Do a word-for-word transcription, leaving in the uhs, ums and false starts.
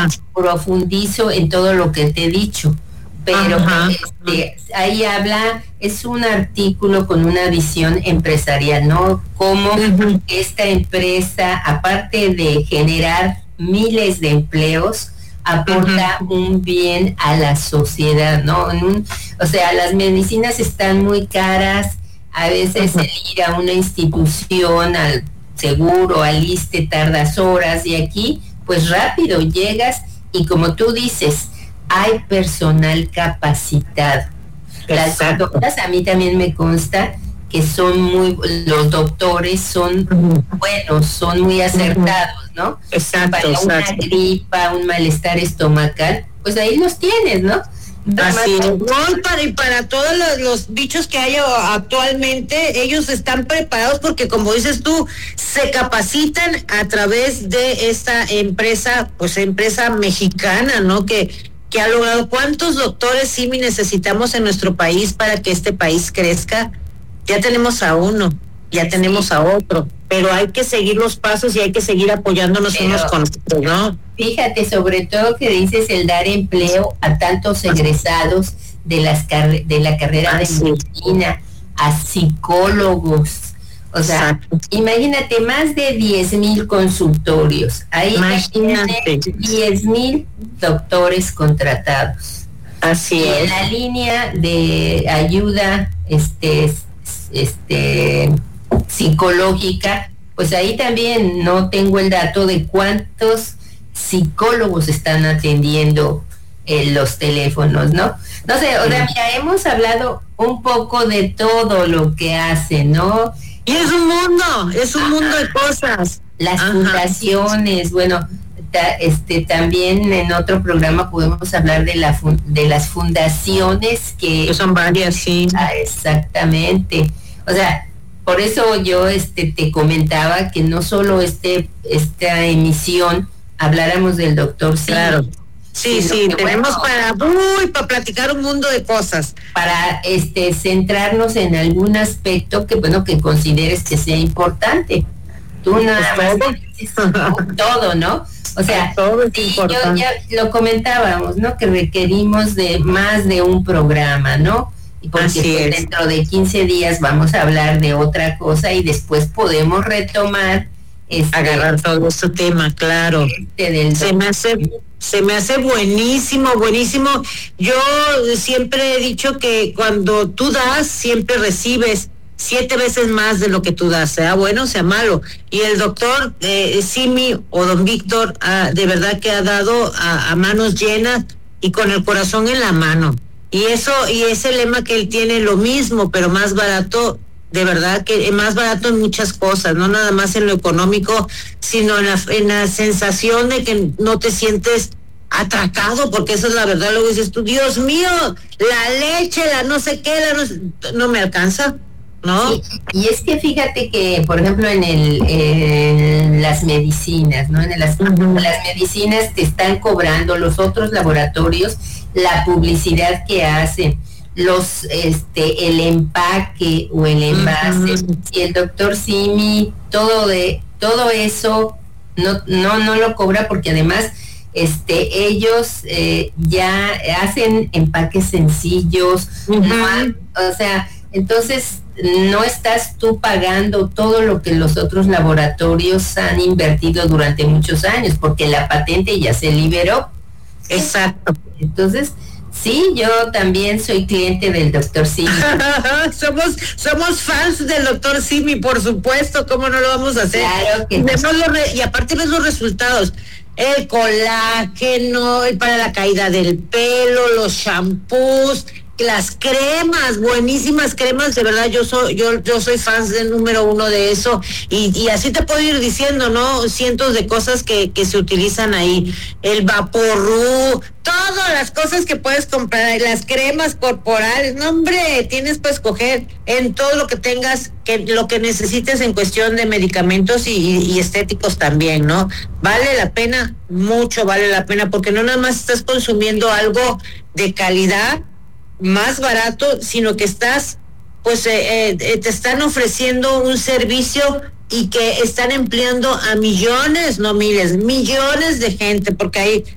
profundizo en todo lo que te he dicho, pero este, ahí habla, es un artículo con una visión empresarial, ¿no? Cómo uh-huh. esta empresa, aparte de generar miles de empleos, aporta uh-huh. un bien a la sociedad, ¿no? En un, o sea, las medicinas están muy caras, a veces uh-huh. el ir a una institución, al seguro, al ISSSTE, tardas horas, y aquí, pues rápido llegas, y como tú dices, hay personal capacitado. Las doctoras, a mí también me consta que son muy, los doctores son uh-huh. buenos, son muy acertados, ¿no? Exacto. Para exacto. una gripa, un malestar estomacal, pues ahí los tienes, ¿no? Así es. No, para, y para todos los, los bichos que hay actualmente, ellos están preparados porque, como dices tú, se capacitan a través de esta empresa, pues empresa mexicana, ¿no? Que que ha logrado. ¿Cuántos doctores sí necesitamos en nuestro país para que este país crezca? Ya tenemos a uno, ya sí. tenemos a otro, pero hay que seguir los pasos y hay que seguir apoyándonos pero, unos con otros, ¿no? Fíjate, sobre todo que dices el dar empleo a tantos egresados de las car- de la carrera ah, de sí. medicina, a psicólogos. O sea, exacto. Imagínate, más de diez mil consultorios. Ahí imagínate diez mil doctores contratados. Así y es. En la línea de ayuda este, este, psicológica, pues ahí también no tengo el dato de cuántos psicólogos están atendiendo eh, los teléfonos, ¿no? No sé, o sea, mira, hemos hablado un poco de todo lo que hacen, ¿no? Y es un mundo, es un Ajá. mundo de cosas. Las Ajá. fundaciones, bueno, ta, este también en otro programa podemos hablar de la fun, de las fundaciones que, que son varias, sí. Ah, exactamente. O sea, por eso yo este te comentaba que no solo este esta emisión habláramos del doctor Simi. Claro. Sí, sí, sí, tenemos bueno, para, uy, para platicar un mundo de cosas. Para este centrarnos en algún aspecto que, bueno, que consideres que sea importante. Tú nada más dices todo, ¿no? O sea, todo es sí, importante. yo ya lo comentábamos, ¿no? Que requerimos de más de un programa, ¿no? Y porque pues, dentro de quince días vamos a hablar de otra cosa y después podemos retomar este, agarrar todo este tema, claro. Este del Se me hace Se me hace buenísimo, buenísimo. Yo siempre he dicho que cuando tú das, siempre recibes siete veces más de lo que tú das, sea bueno, sea malo. Y el doctor eh, Simi o don Víctor, ah, de verdad que ha dado a, a manos llenas y con el corazón en la mano. Y eso, y ese lema que él tiene, lo mismo, pero más barato, de verdad que más barato en muchas cosas, no nada más en lo económico, sino en la, en la sensación de que no te sientes atracado, porque eso es la verdad. Luego dices tú, Dios mío, la leche, la no sé qué, la no, no me alcanza, ¿no? Sí, y es que fíjate que, por ejemplo, en el en las medicinas, ¿no? En las, uh-huh. las medicinas te están cobrando los otros laboratorios la publicidad que hacen, los este el empaque o el envase, uh-huh. y el doctor Simi todo de todo eso no no no lo cobra, porque además este ellos eh, ya hacen empaques sencillos, uh-huh. no hay, o sea, entonces no estás tú pagando todo lo que los otros laboratorios han invertido durante muchos años, porque la patente ya se liberó. Exacto. Entonces, sí, yo también soy cliente del doctor Simi. somos somos fans del doctor Simi, por supuesto, ¿cómo no lo vamos a hacer? Claro que sí. Re- y aparte ves los resultados, el colágeno, para la caída del pelo, los shampoos, las cremas, buenísimas cremas, de verdad yo soy yo yo soy fan del número uno de eso, y, y así te puedo ir diciendo, ¿no? Cientos de cosas que, que se utilizan ahí, el Vaporru, todas las cosas que puedes comprar, las cremas corporales, no hombre, tienes para escoger en todo lo que tengas, que lo que necesites en cuestión de medicamentos y, y estéticos también, ¿no? Vale la pena, mucho vale la pena, porque no nada más estás consumiendo algo de calidad, más barato, sino que estás, pues eh, eh, te están ofreciendo un servicio y que están empleando a millones, no miles, millones de gente, porque hay